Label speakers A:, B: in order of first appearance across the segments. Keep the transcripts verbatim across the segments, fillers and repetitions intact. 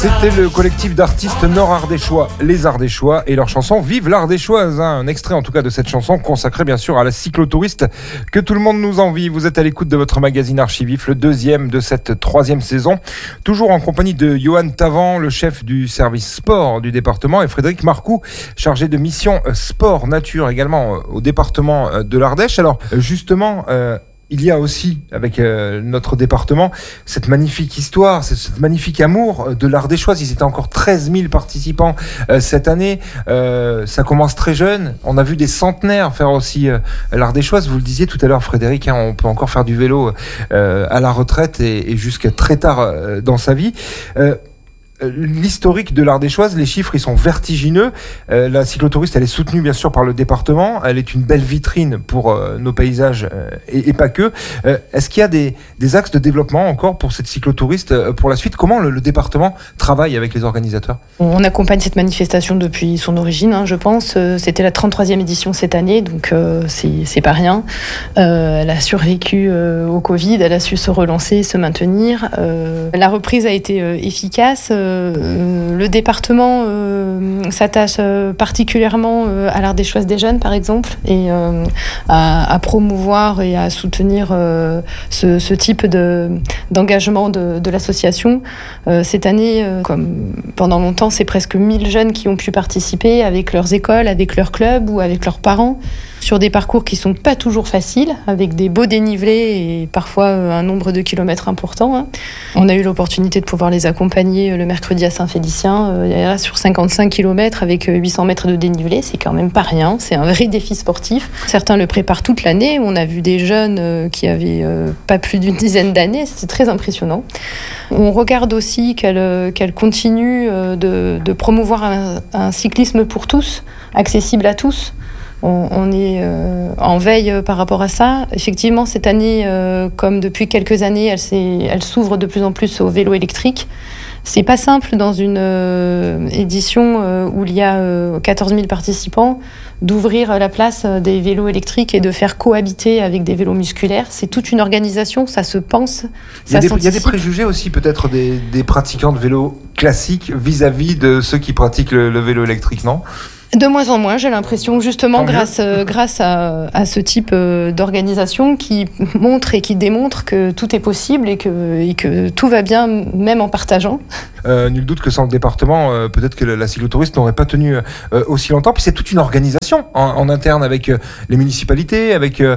A: C'était le collectif d'artistes nord-ardéchois, les Ardéchois, et leur chanson Vive l'Ardéchoise, hein, un extrait en tout cas de cette chanson consacrée bien sûr à la cyclotouriste que tout le monde nous envie. Vous êtes à l'écoute de votre magazine Archivif, le deuxième de cette troisième saison, toujours en compagnie de Johan Tavan, le chef du service sport du département, et Frédéric Marcoux, chargé de mission sport nature également au département de l'Ardèche. Alors justement, euh, il y a aussi, avec euh, notre département, cette magnifique histoire, cette magnifique amour de l'Ardéchoise. Ils étaient encore treize mille participants euh, cette année. Euh, ça commence très jeune. On a vu des centenaires faire aussi euh, l'Ardéchoise. Vous le disiez tout à l'heure, Frédéric, hein, on peut encore faire du vélo euh, à la retraite et, et jusqu'à très tard euh, dans sa vie. Euh, L'historique de l'Ardéchoise, les chiffres, ils sont vertigineux. Euh, la cyclotouriste, elle est soutenue bien sûr par le département. Elle est une belle vitrine pour euh, nos paysages euh, et, et pas que. Euh, est-ce qu'il y a des, des axes de développement encore pour cette cyclotouriste euh, pour la suite? Comment le, le département travaille avec les organisateurs?
B: On accompagne cette manifestation depuis son origine, hein, je pense. Euh, c'était la trente-troisième édition cette année, donc euh, c'est, c'est pas rien. Euh, elle a survécu euh, au Covid, elle a su se relancer, se maintenir. Euh, la reprise a été euh, efficace. Euh, Euh, le département euh, s'attache euh, particulièrement euh, à l'Ardéchoise des jeunes, par exemple, et euh, à, à promouvoir et à soutenir euh, ce, ce type de, d'engagement de, de l'association. Euh, cette année, euh, comme pendant longtemps, c'est presque mille jeunes qui ont pu participer avec leurs écoles, avec leurs clubs ou avec leurs parents, sur des parcours qui sont pas toujours faciles, avec des beaux dénivelés et parfois un nombre de kilomètres important. Hein. On a eu l'opportunité de pouvoir les accompagner le mercredi à Saint-Félicien, euh, sur cinquante-cinq kilomètres avec huit cents mètres de dénivelé. C'est quand même pas rien, c'est un vrai défi sportif. Certains le préparent toute l'année. On a vu des jeunes euh, qui avaient euh, pas plus d'une dizaine d'années, c'est très impressionnant. On regarde aussi qu'elle, qu'elle continue de, de promouvoir un, un cyclisme pour tous, accessible à tous. On, on est euh, en veille par rapport à ça. Effectivement, cette année, euh, comme depuis quelques années, elle, s'est, elle s'ouvre de plus en plus au vélo électrique. C'est pas simple dans une euh, édition euh, où il y a euh, quatorze mille participants d'ouvrir la place des vélos électriques et de faire cohabiter avec des vélos musculaires. C'est toute une organisation, ça se pense,
A: il y a, des, il y a des préjugés aussi peut-être des, des pratiquants de vélo classiques vis-à-vis de ceux qui pratiquent le, le vélo électrique, non ?
B: De moins en moins, j'ai l'impression, justement, grâce, euh, grâce à, à ce type euh, d'organisation qui montre et qui démontre que tout est possible et que, et que tout va bien, même en partageant.
A: Euh, nul doute que sans le département, euh, peut-être que la, la cyclotouriste n'aurait pas tenu euh, aussi longtemps. Puis c'est toute une organisation en, en interne avec euh, les municipalités, avec euh,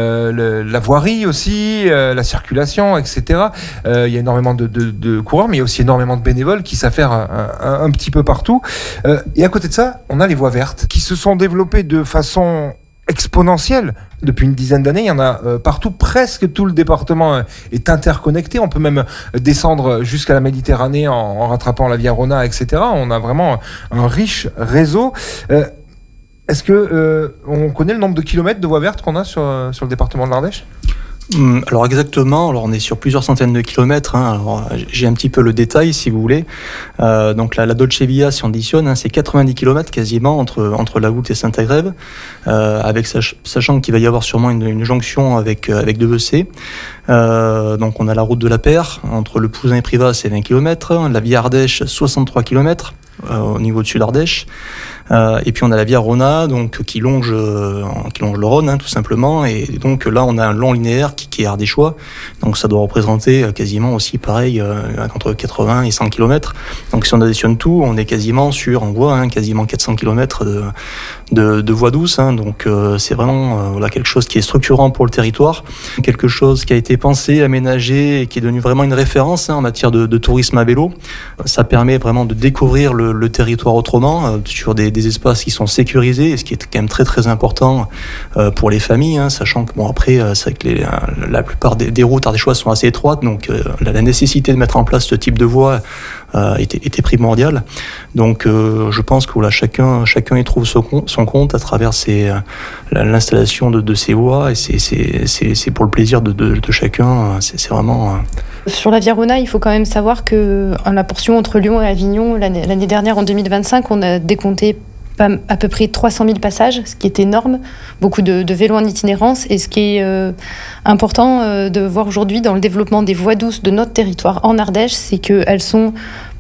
A: le, la voirie aussi, euh, la circulation, et cetera. Euh, il y a énormément de, de, de coureurs, mais il y a aussi énormément de bénévoles qui s'affairent un, un, un petit peu partout. Euh, et à côté de ça, on a les voies vertes qui se sont développées de façon exponentielle depuis une dizaine d'années. Il y en a euh, partout, presque tout le département euh, est interconnecté. On peut même descendre jusqu'à la Méditerranée en, en rattrapant la Via Rona, et cetera. On a vraiment un riche réseau. Euh, est-ce que euh, on connaît le nombre de kilomètres de voies vertes qu'on a sur, sur le département de l'Ardèche ?
C: Alors exactement, alors on est sur plusieurs centaines de kilomètres, hein. Alors, j'ai un petit peu le détail si vous voulez. Euh, donc la, la Dolce Via, si on additionne, hein, c'est quatre-vingt-dix kilomètres quasiment entre, entre la Goutte et Saint-Agrève, euh, avec sach- sachant qu'il va y avoir sûrement une, une jonction avec, avec Devecé. Euh, donc on a la route de la Paire, entre le Pouzin et Privas, c'est vingt kilomètres, la Via Ardèche, soixante-trois kilomètres euh, au niveau de Sud-Ardèche. Euh, et puis on a la Via Rona, donc qui longe, euh, qui longe le Rhône, hein, tout simplement. Et donc là, on a un long linéaire qui, qui est ardéchois. Donc ça doit représenter euh, quasiment aussi pareil euh, entre quatre-vingts et cent kilomètres. Donc si on additionne tout, on est quasiment sur, on voit, hein, quasiment quatre cents kilomètres de, de, de voies douces. Hein. Donc euh, c'est vraiment euh, voilà, quelque chose qui est structurant pour le territoire, quelque chose qui a été pensé, aménagé et qui est devenu vraiment une référence, hein, en matière de, de tourisme à vélo. Ça permet vraiment de découvrir le, le territoire autrement, euh, sur des, des espaces qui sont sécurisés, ce qui est quand même très très important euh, pour les familles, hein, sachant que bon après euh, c'est vrai que les, euh, la plupart des, des routes ardéchoises sont assez étroites, donc euh, la, la nécessité de mettre en place ce type de voie euh, était, était primordiale. Donc euh, je pense que voilà, chacun chacun y trouve son compte, son compte à travers ces, euh, l'installation de, de ces voies, et c'est, c'est, c'est, c'est pour le plaisir de, de, de chacun. C'est, c'est vraiment. Euh...
B: Sur la Via Rona, il faut quand même savoir que en la portion entre Lyon et Avignon, l'année, l'année dernière, en deux mille vingt-cinq, on a décompté à peu près trois cent mille passages, ce qui est énorme, beaucoup de, de vélos en itinérance. Et ce qui est euh, important euh, de voir aujourd'hui dans le développement des voies douces de notre territoire en Ardèche, c'est qu'elles sont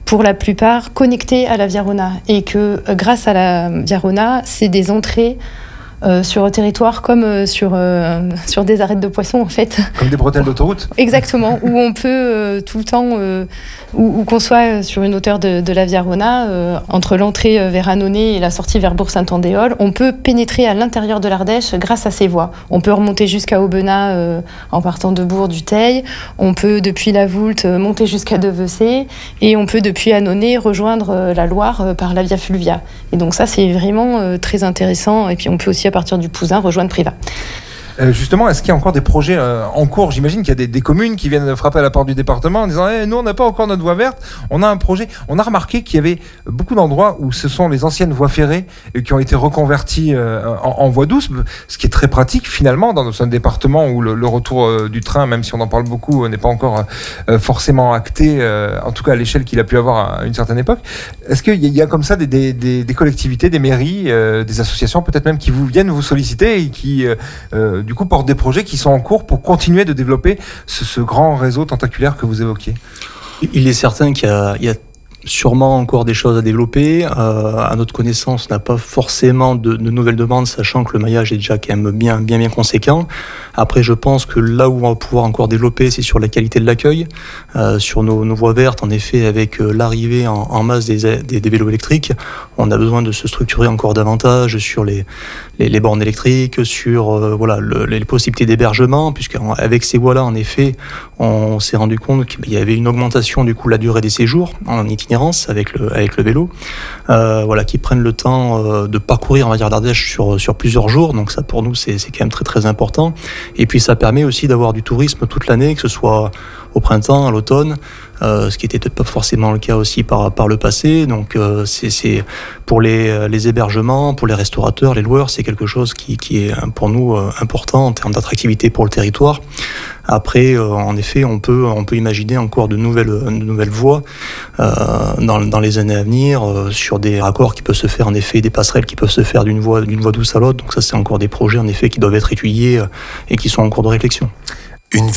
B: pour la plupart connectés à la Via Rona et que euh, grâce à la Via Rona, c'est des entrées Euh, sur un territoire comme euh, sur, euh, sur des arêtes de poissons en fait.
A: Comme des bretelles d'autoroute.
B: Exactement, où on peut euh, tout le temps, euh, où, où qu'on soit sur une hauteur de, de la Via Rona, euh, entre l'entrée vers Annonay et la sortie vers Bourg-Saint-Andéol, on peut pénétrer à l'intérieur de l'Ardèche grâce à ces voies. On peut remonter jusqu'à Aubenas euh, en partant de Bourg du Teil, on peut depuis la Voulte monter jusqu'à Devecé et on peut depuis Annonay rejoindre euh, la Loire euh, par la Via Fulvia. Et donc ça c'est vraiment euh, très intéressant et puis on peut aussi à partir du Pouzin rejoindre Privas.
A: Euh, justement, est-ce qu'il y a encore des projets euh, en cours ? J'imagine qu'il y a des, des communes qui viennent frapper à la porte du département en disant hey, « Nous, on n'a pas encore notre voie verte, on a un projet ». On a remarqué qu'il y avait beaucoup d'endroits où ce sont les anciennes voies ferrées qui ont été reconverties euh, en, en voie douce, ce qui est très pratique finalement dans un département où le, le retour euh, du train, même si on en parle beaucoup, euh, n'est pas encore euh, forcément acté, euh, en tout cas à l'échelle qu'il a pu avoir à une certaine époque. Est-ce qu'il y a, il y a comme ça des, des, des, des collectivités, des mairies, euh, des associations peut-être même qui vous viennent vous solliciter et qui... Euh, euh, du coup, portent des projets qui sont en cours pour continuer de développer ce, ce grand réseau tentaculaire que vous évoquiez ?
C: Il est certain qu'il y a, il y a sûrement encore des choses à développer. Euh, à notre connaissance, on n'a pas forcément de, de nouvelles demandes, sachant que le maillage est déjà quand même bien, bien, bien conséquent. Après, je pense que là où on va pouvoir encore développer, c'est sur la qualité de l'accueil, euh, sur nos, nos voies vertes. En effet, avec euh, l'arrivée en, en masse des, des, des vélos électriques, on a besoin de se structurer encore davantage sur les, les, les bornes électriques, sur euh, voilà, le, les possibilités d'hébergement, puisqu'avec ces voies-là, en effet, on s'est rendu compte qu'il y avait une augmentation du coup de la durée des séjours en itinérance avec le, avec le vélo, euh, voilà, qui prennent le temps euh, de parcourir, on va dire, l'Ardèche sur, sur plusieurs jours. Donc ça, pour nous, c'est, c'est quand même très très important. Et puis ça permet aussi d'avoir du tourisme toute l'année, que ce soit au printemps, à l'automne, euh, ce qui était peut-être pas forcément le cas aussi par, par le passé. Donc euh, c'est, c'est pour les, les hébergements, pour les restaurateurs, les loueurs, c'est quelque chose qui, qui est pour nous euh, important en termes d'attractivité pour le territoire. Après, euh, en effet, on peut, on peut imaginer encore de nouvelles, de nouvelles voies euh, dans, dans les années à venir, euh, sur des raccords qui peuvent se faire, en effet, des passerelles qui peuvent se faire d'une voie, d'une voie douce à l'autre. Donc ça, c'est encore des projets, en effet, qui doivent être étudiés euh, et qui sont en cours de réflexion.
D: Une